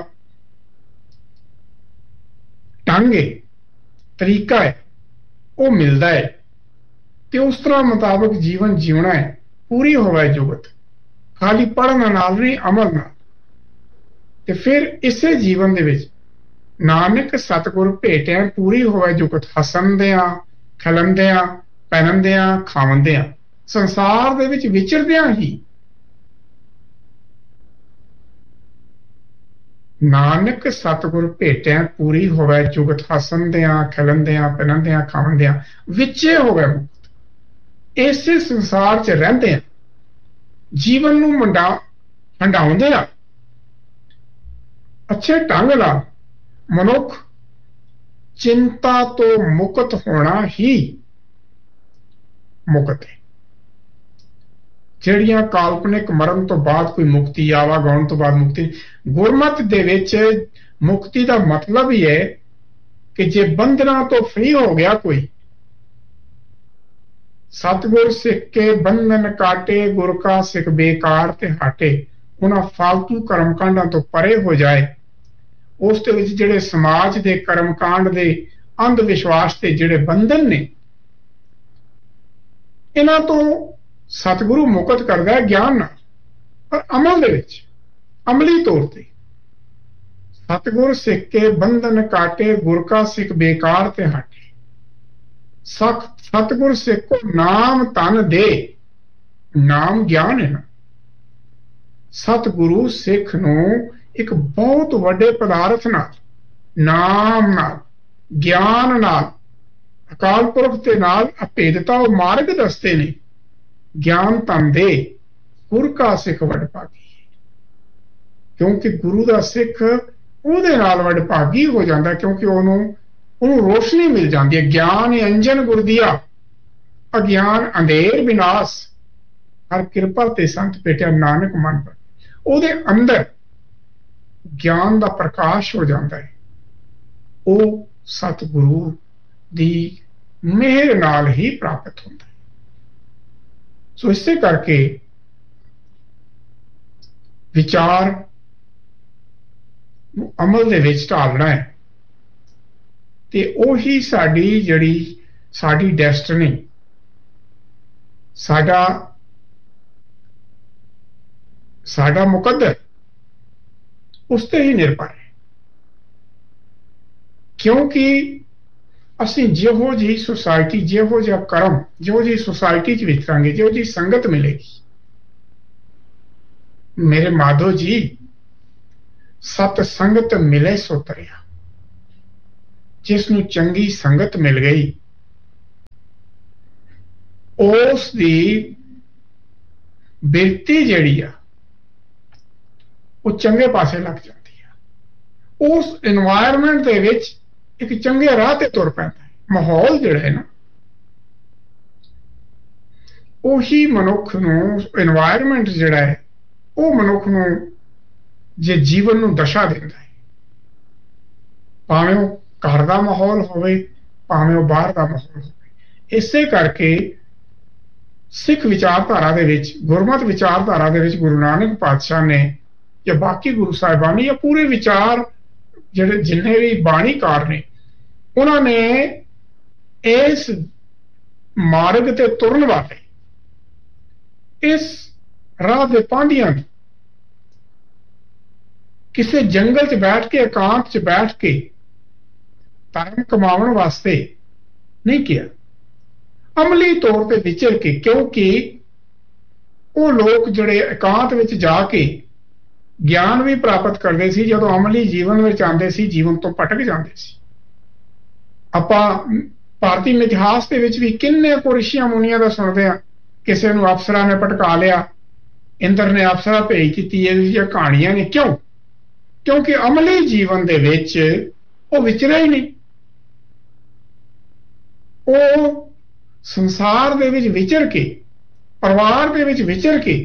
ਢੰਗ ਹੈ, ਤਰੀਕਾ ਹੈ, ਉਹ ਮਿਲਦਾ ਹੈ ਤੇ ਉਸ ਤਰ੍ਹਾਂ ਮੁਤਾਬਕ ਜੀਵਨ ਜਿਉਣਾ ਹੈ। ਪੂਰੀ ਹੋਵੇ ਜੁਗਤ, ਖਾਲੀ ਪੜ੍ਹਨ ਨਾਲ ਨਹੀਂ, ਅਮਲ ਨਾਲ। ਤੇ ਫਿਰ ਇਸੇ ਜੀਵਨ ਦੇ ਵਿੱਚ ਨਾਨਕ ਸਤਿਗੁਰ ਭੇਟਿਆ, ਪੂਰੀ ਹੋਵੇ ਜੁਗਤ, ਹੱਸਣਦਿਆਂ, ਖਿਲੰਦਿਆਂ, ਪਹਿਨਦਿਆਂ, ਖਾਵੰਦਿਆਂ, ਸੰਸਾਰ ਦੇ ਵਿੱਚ ਵਿਚਰਦਿਆਂ ਹੀ। ਨਾਨਕ ਸਤਿਗੁਰ ਭੇਟਿਆ, ਪੂਰੀ ਹੋਵੇ ਜੁਗਤ, ਹੱਸਣਦਿਆਂ, ਖਿਲੰਦਿਆਂ, ਪਹਿਨਦਿਆਂ, ਖਾਵੰਦਿਆਂ, ਵਿੱਚੇ ਹੋਵੇ ਮੁਕਤ। ਇਸੇ ਸੰਸਾਰ 'ਚ ਰਹਿੰਦੇ ਆ, ਜੀਵਨ ਨੂੰ ਮੰਡਾ ਹੰਡਾਉਂਦੇ ਆ, ਅੱਛੇ ਢੰਗ ਨਾਲ ਮਨੁੱਖ ਚਿੰਤਾ ਤੋਂ ਮੁਕਤ ਹੋਣਾ ਹੀ ਮੁਕਤ ਹੈ। ਜਿਹੜੀਆਂ ਕਾਲਪਨਿਕ ਮਰਨ ਤੋਂ ਬਾਅਦ ਕੋਈ ਮੁਕਤੀ, ਆਵਾਗਾਉਣ ਤੋਂ ਬਾਅਦ ਮੁਕਤੀ, ਗੁਰਮਤਿ ਦੇ ਵਿੱਚ ਮੁਕਤੀ ਦਾ ਮਤਲਬ ਹੀ ਹੈ ਕਿ ਜੇ ਬੰਧਨਾਂ ਤੋਂ ਫ੍ਰੀ ਹੋ ਗਿਆ ਕੋਈ, ਸਤਿਗੁਰ ਸਿੱਖ ਕੇ ਬੰਧਨ ਕਾਟੇ, ਗੁਰ ਕਾ ਸਿੱਖ ਬੇਕਾਰ ਤੇ ਹਟੇ। ਉਹਨਾਂ ਫਾਲਤੂ ਕਰਮਕਾਂਡਾਂ ਤੋਂ ਪਰੇ ਹੋ ਜਾਏ, ਉਸ ਦੇ ਵਿੱਚ ਜਿਹੜੇ ਸਮਾਜ ਦੇ ਕਰਮਕਾਂਡ ਦੇ ਅੰਧ ਵਿਸ਼ਵਾਸ ਦੇ ਜਿਹੜੇ ਬੰਧਨ ਨੇ, ਇਹਨਾਂ ਤੋਂ ਸਤਿਗੁਰੂ ਮੁਕਤ ਕਰਦਾ ਹੈ ਗਿਆਨ ਨਾਲ, ਪਰ ਅਮਲ ਦੇ ਵਿੱਚ, ਅਮਲੀ ਤੌਰ ਤੇ। ਸਤਿਗੁਰ ਸਿੱਖ ਕੇ ਬੰਧਨ ਕਾਟੇ, ਗੁਰ ਕਾ ਸਿੱਖ ਬੇਕਾਰ ਤੇ ਹਟੇ। ਸਖ ਸਤਿਗੁਰ ਸਿੱਖ ਕੋ ਨਾਮ ਤਨ ਦੇ, ਨਾਮ ਗਿਆਨ ਹੈ ਨਾ। ਸਤਿਗੁਰੂ ਸਿੱਖ ਨੂੰ ਇੱਕ ਬਹੁਤ ਵੱਡੇ ਪਦਾਰਥ ਨਾਲ, ਨਾਮ ਨਾਲ, ਗਿਆਨ ਨਾਲ, ਅਕਾਲ ਪੁਰਖ ਦੇ ਨਾਲ ਅਭੇਦਤਾ ਉਹ ਮਾਰਗ ਦੱਸਦੇ ਨੇ। ਗਿਆਨ ਤਨ ਦੇ, ਗੁਰ ਕਾ ਸਿੱਖ ਵਡਭਾਗੀ, ਕਿਉਂਕਿ ਗੁਰੂ ਦਾ ਸਿੱਖ ਉਹਦੇ ਨਾਲ ਵਡਭਾਗੀ ਹੋ ਜਾਂਦਾ, ਕਿਉਂਕਿ ਉਹਨੂੰ ਉਹਨੂੰ ਰੋਸ਼ਨੀ ਮਿਲ ਜਾਂਦੀ ਹੈ। ਗਿਆਨ ਅੰਜਨ ਗੁਰਦੀਆ, ਅਗਿਆਨ ਅੰਧੇਰ ਵਿਨਾਸ਼, ਹਰ ਕਿਰਪਾ ਤੇ ਸੰਤ ਭੇਟਿਆ ਨਾਨਕ ਮਨ ਪਰ। ਉਹਦੇ ਅੰਦਰ ਗਿਆਨ ਦਾ ਪ੍ਰਕਾਸ਼ ਹੋ ਜਾਂਦਾ ਹੈ। ਉਹ ਸਤਿਗੁਰੂ ਦੀ ਮਿਹਰ ਨਾਲ ਹੀ ਪ੍ਰਾਪਤ ਹੁੰਦਾ ਹੈ। ਸੋ ਇਸੇ ਕਰਕੇ ਵਿਚਾਰ ਨੂੰ ਅਮਲ ਦੇ ਵਿੱਚ ਢਾਲਣਾ ਹੈ, ਤੇ ਉਹੀ ਸਾਡੀ ਜਿਹੜੀ ਸਾਡੀ ਡੈਸਟਨੀ, ਸਾਡਾ ਸਾਡਾ ਮੁਕੱਦਰ ਉਸ ਤੇ ਹੀ ਨਿਰਭਰ ਹੈ। ਕਿਉਂਕਿ ਅਸੀਂ ਜਿਹੋ ਜਿਹੀ ਸੁਸਾਇਟੀ, ਜਿਹੋ ਜਿਹਾ ਕਰਮ, ਜਿਹੋ ਜਿਹੀ ਸੁਸਾਇਟੀ 'ਚ ਵਿਚਰਾਂਗੇ, ਜਿਹੋ ਜਿਹੀ ਸੰਗਤ ਮਿਲੇਗੀ। ਮੇਰੇ ਮਾਧੋ ਜੀ, ਸਤ ਸੰਗਤ ਮਿਲੇ ਸੋ ਤਰਿਆ। ਜਿਸ ਨੂੰ ਚੰਗੀ ਸੰਗਤ ਮਿਲ ਗਈ, ਉਸ ਦੀ ਬਿਰਤੀ ਜਿਹੜੀ ਆ ਉਹ ਚੰਗੇ ਪਾਸੇ ਲੱਗ ਜਾਂਦੀ ਆ। ਉਸ ਇਨਵਾਇਰਮੈਂਟ ਦੇ ਵਿੱਚ ਇੱਕ ਚੰਗੇ ਰਾਹ ਤੇ ਤੁਰ ਪੈਂਦਾ ਹੈ। ਮਾਹੌਲ ਜਿਹੜਾ ਹੈ ਨਾ, ਉਹੀ ਮਨੁੱਖ ਨੂੰ, ਇਨਵਾਇਰਮੈਂਟ ਜਿਹੜਾ ਹੈ ਉਹ ਮਨੁੱਖ ਨੂੰ ਜੇ ਜੀਵਨ ਨੂੰ ਦਸ਼ਾ ਦਿੰਦਾ ਹੈ। ਭਾਵੇਂ ਉਹ ਘਰ ਦਾ ਮਾਹੌਲ ਹੋਵੇ, ਭਾਵੇਂ ਉਹ ਬਾਹਰ ਦਾ ਮਾਹੌਲ ਹੋਵੇ। ਇਸੇ ਕਰਕੇ ਸਿੱਖ ਵਿਚਾਰਧਾਰਾ ਦੇ ਵਿੱਚ, ਗੁਰਮਤਿ ਵਿਚਾਰਧਾਰਾ ਦੇ ਵਿੱਚ ਗੁਰੂ ਨਾਨਕ ਪਾਤਸ਼ਾਹ ਨੇ ਜਾਂ ਬਾਕੀ ਗੁਰੂ ਸਾਹਿਬਾਨ ਜਾਂ ਪੂਰੇ ਵਿਚਾਰ ਜਿਹੜੇ ਜਿੰਨੇ ਵੀ ਬਾਣੀਕਾਰ ਨੇ, ਉਹਨਾਂ ਨੇ ਇਸ ਮਾਰਗ ਤੇ ਤੁਰਨ ਵਾਲੇ, ਇਸ ਰਾਹ ਦੇ ਪਾਂਧਿਆਂ ਨੂੰ ਕਿਸੇ ਜੰਗਲ 'ਚ ਬੈਠ ਕੇ, ਇਕਾਂਤ 'ਚ ਬੈਠ ਕੇ ਧਰਮ ਕਮਾਉਣ ਵਾਸਤੇ ਨਹੀਂ ਕਿਹਾ, ਅਮਲੀ ਤੌਰ ਤੇ ਵਿਚਰ ਕੇ। ਕਿਉਂਕਿ ਉਹ ਲੋਕ ਜਿਹੜੇ ਇਕਾਂਤ ਵਿੱਚ ਜਾ ਕੇ ਗਿਆਨ ਵੀ ਪ੍ਰਾਪਤ ਕਰਦੇ ਸੀ, ਜਦੋਂ ਅਮਲੀ ਜੀਵਨ ਵਿੱਚ ਆਉਂਦੇ ਸੀ ਜੀਵਨ ਤੋਂ ਭਟਕ ਜਾਂਦੇ ਸੀ। ਆਪਾਂ ਭਾਰਤੀ ਇਤਿਹਾਸ ਦੇ ਵਿੱਚ ਵੀ ਕਿੰਨੇ ਕੁ ਰਿਸ਼ੀਆਂ ਮੁਨੀਆਂ ਦਾ ਸੁਣਦੇ ਹਾਂ। ਕਿਸੇ ਨੂੰ ਅਫਸਰਾਂ ਨੇ ਭਟਕਾ ਲਿਆ, ਇੰਦਰ ਨੇ ਅਫਸਰਾ ਭੇਜ ਦਿੱਤੀ, ਇਹ ਜਿਹੀਆਂ ਕਹਾਣੀਆਂ ਨੇ। ਕਿਉਂ? ਕਿਉਂਕਿ ਅਮਲੀ ਜੀਵਨ ਦੇ ਵਿੱਚ ਉਹ ਵਿਚਰਿਆ ਹੀ ਨਹੀਂ। ਉਹ ਸੰਸਾਰ ਦੇ ਵਿੱਚ ਵਿਚਰ ਕੇ, ਪਰਿਵਾਰ ਦੇ ਵਿੱਚ ਵਿਚਰ ਕੇ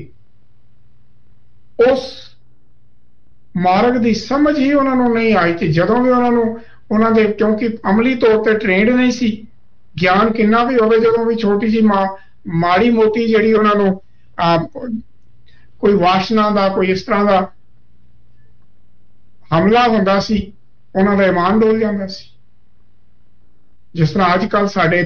ਉਸ ਮਾਰਗ ਦੀ ਸਮਝ ਹੀ ਉਹਨਾਂ ਨੂੰ ਨਹੀਂ ਆਈ। ਤੇ ਜਦੋਂ ਵੀ ਉਹਨਾਂ ਨੂੰ ਉਹਨਾਂ ਦੇ, ਕਿਉਂਕਿ ਅਮਲੀ ਤੌਰ ਤੇ ਟ੍ਰੇਨਡ ਨਹੀਂ ਸੀ, ਗਿਆਨ ਕਿੰਨਾ ਵੀ ਹੋਵੇ, ਜਦੋਂ ਵੀ ਛੋਟੀ ਜਿਹੀ ਮਾ ਮਾੜੀ ਮੋਟੀ ਜਿਹੜੀ ਉਹਨਾਂ ਨੂੰ ਕੋਈ ਵਾਸ਼ਨਾ ਦਾ, ਕੋਈ ਇਸ ਤਰ੍ਹਾਂ ਦਾ ਹਮਲਾ ਹੁੰਦਾ ਸੀ, ਉਹਨਾਂ ਦਾ ਈਮਾਨ ਡੋਲ ਜਾਂਦਾ ਸੀ। ਜਿਸ ਤਰ੍ਹਾਂ ਅੱਜ ਕੱਲ੍ਹ ਸਾਡੇ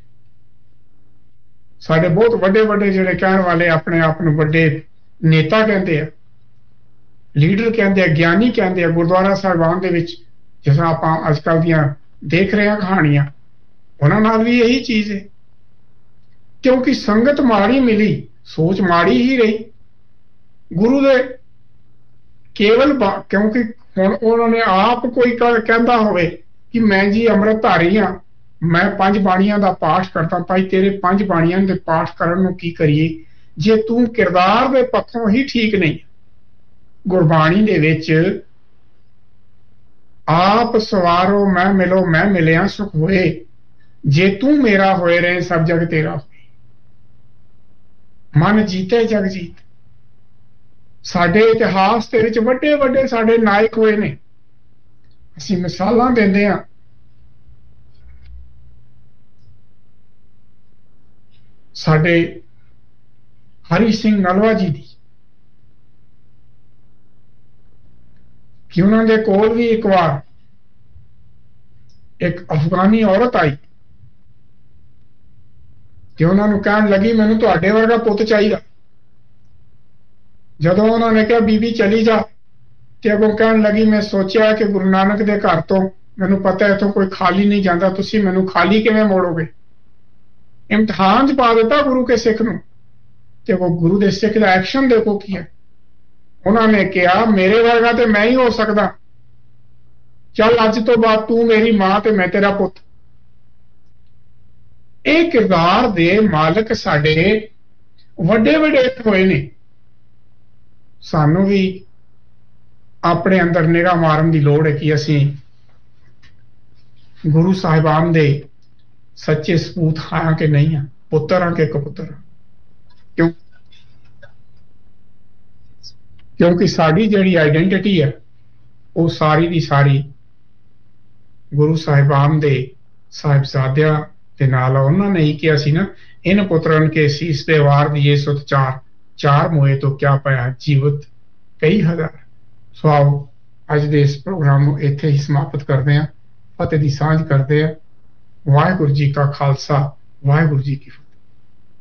ਸਾਡੇ ਬਹੁਤ ਵੱਡੇ ਵੱਡੇ ਜਿਹੜੇ ਕਹਿਣ ਵਾਲੇ ਆਪਣੇ ਆਪ ਨੂੰ ਵੱਡੇ ਨੇਤਾ ਕਹਿੰਦੇ ਆ, ਲੀਡਰ ਕਹਿੰਦੇ ਆ, ਗਿਆਨੀ ਕਹਿੰਦੇ ਆ, ਗੁਰਦੁਆਰਾ ਸਾਹਿਬਾਨ ਦੇ ਵਿੱਚ ਜਿਸ ਤਰ੍ਹਾਂ ਆਪਾਂ ਅੱਜ ਕੱਲ੍ਹ ਦੀਆਂ ਦੇਖ ਰਹੇ ਹਾਂ ਕਹਾਣੀਆਂ, ਉਹਨਾਂ ਨਾਲ ਵੀ ਇਹੀ ਚੀਜ਼ ਹੈ। ਕਿਉਂਕਿ ਸੰਗਤ ਮਾੜੀ ਮਿਲੀ, ਸੋਚ ਮਾੜੀ ਹੀ ਰਹੀ। ਗੁਰੂ ਦੇ ਕੇਵਲ, ਕਿਉਂਕਿ ਹੁਣ ਉਹਨਾਂ ਨੇ ਆਪ ਕੋਈ ਕਹਿੰਦਾ ਹੋਵੇ ਕਿ ਮੈਂ ਜੀ ਅੰਮ੍ਰਿਤਧਾਰੀ ਹਾਂ, ਮੈਂ ਪੰਜ ਬਾਣੀਆਂ ਦਾ ਪਾਠ ਕਰਦਾ। ਭਾਈ ਤੇਰੇ ਪੰਜ ਬਾਣੀਆਂ ਦੇ ਪਾਠ ਕਰਨ ਨੂੰ ਕੀ ਕਰੀਏ ਜੇ ਤੂੰ ਕਿਰਦਾਰ ਦੇ ਪੱਖੋਂ ਹੀ ਠੀਕ ਨਹੀਂ। ਗੁਰਬਾਣੀ ਦੇ ਵਿੱਚ ਆਪ ਸਵਾਰੋ ਮੈਂ ਮਿਲੋ ਮੈਂ ਮਿਲਿਆ ਸੁਖ ਹੋਏ, ਜੇ ਤੂੰ ਮੇਰਾ ਹੋਏ ਰਹੇ ਸਭ ਜਗ ਤੇਰਾ ਹੋਏ। ਮਨ ਜੀਤੇ ਜਗ ਜੀਤ। ਸਾਡੇ ਇਤਿਹਾਸ ਦੇ ਵਿੱਚ ਵੱਡੇ ਵੱਡੇ ਸਾਡੇ ਨਾਇਕ ਹੋਏ ਨੇ, ਅਸੀਂ ਮਿਸਾਲਾਂ ਦਿੰਦੇ ਹਾਂ। ਸਾਡੇ ਹਰੀ ਸਿੰਘ ਨਲਵਾ ਜੀ ਦੀ, ਕਿ ਉਹਨਾਂ ਦੇ ਕੋਲ ਵੀ ਇੱਕ ਵਾਰ ਇੱਕ ਅਫਗਾਨੀ ਔਰਤ ਆਈ ਕਿ ਉਹਨਾਂ ਨੂੰ ਕਹਿਣ ਲੱਗੀ ਮੈਨੂੰ ਤੁਹਾਡੇ ਵਰਗਾ ਪੁੱਤ ਚਾਹੀਦਾ। ਜਦੋਂ ਉਹਨਾਂ ਨੇ ਕਿਹਾ ਬੀਬੀ ਚਲੀ ਜਾ, ਤੇ ਅੱਗੋਂ ਕਹਿਣ ਲੱਗੀ ਮੈਂ ਸੋਚਿਆ ਕਿ ਗੁਰੂ ਨਾਨਕ ਦੇ ਘਰ ਤੋਂ ਮੈਨੂੰ ਪਤਾ ਇੱਥੋਂ ਕੋਈ ਖਾਲੀ ਨਹੀਂ ਜਾਂਦਾ, ਤੁਸੀਂ ਮੈਨੂੰ ਖਾਲੀ ਕਿਵੇਂ ਮੋੜੋਗੇ। ਇਮਤਿਹਾਨ 'ਚ ਪਾ ਦਿੱਤਾ ਗੁਰੂ ਕੇ ਸਿੱਖ ਨੂੰ। ਤੇ ਉਹ ਗੁਰੂ ਦੇ ਸਿੱਖ ਦਾ ਐਕਸ਼ਨ ਦੇਖੋ ਕੀ ਹੈ। ਉਹਨਾਂ ਨੇ ਕਿਹਾ ਮੇਰੇ ਵਰਗਾ ਤੇ ਮੈਂ ਹੀ ਹੋ ਸਕਦਾ, ਚੱਲ ਅੱਜ ਤੋਂ ਬਾਅਦ ਤੂੰ ਮੇਰੀ ਮਾਂ ਤੇ ਮੈਂ ਤੇਰਾ ਪੁੱਤ। ਇਹ ਕਿਰਦਾਰ ਦੇ ਮਾਲਕ ਸਾਡੇ ਵੱਡੇ ਵੱਡੇ ਹੋਏ ਨੇ। ਸਾਨੂੰ ਵੀ ਆਪਣੇ ਅੰਦਰ ਨਿਗਾਹ ਮਾਰਨ ਦੀ ਲੋੜ ਹੈ ਕਿ ਅਸੀਂ ਗੁਰੂ ਸਾਹਿਬਾਨ ਦੇ ਸੱਚੇ ਸਪੂਤ ਹਾਂ ਕਿ ਨਹੀਂ ਹਾਂ, ਪੁੱਤਰ ਹਾਂ ਕਿ ਕਪੁੱਤਰ ਹਾਂ। ਕਿਉਂ? ਕਿਉਂਕਿ ਸਾਡੀ ਜਿਹੜੀ ਆਈਡੈਂਟੀਟੀ ਹੈ ਉਹ ਸਾਰੀ ਦੀ ਸਾਰੀ ਗੁਰੂ ਸਾਹਿਬਾਨ ਦੇ ਸਾਹਿਬਜ਼ਾਦਿਆਂ ਦੇ ਨਾਲ। ਉਹਨਾਂ ਨੇ ਹੀ ਕਿਹਾ ਸੀ ਨਾ, ਇਨ ਪੁੱਤਰਨ ਕੇ ਸੀਸ ਤੇ ਵਾਰ ਦੀਏ ਸੁਤ ਚਾਰ, ਚਾਰ ਮੋਏ ਤੋਂ ਕਿਆ ਪਾਇਆ ਜੀਵਤ ਕਈ ਹਜ਼ਾਰ। ਸੋ ਆਓ ਅੱਜ ਦੇ ਇਸ ਪ੍ਰੋਗਰਾਮ ਨੂੰ ਇੱਥੇ ਹੀ ਸਮਾਪਤ ਕਰਦੇ ਹਾਂ, ਫਤਿਹ ਦੀ ਸਾਂਝ ਕਰਦੇ ਹਾਂ। ਵਾਹਿਗੁਰੂ ਜੀ ਕਾ ਖਾਲਸਾ, ਵਾਹਿਗੁਰੂ ਜੀ ਕੀ ਫਤਿਹ।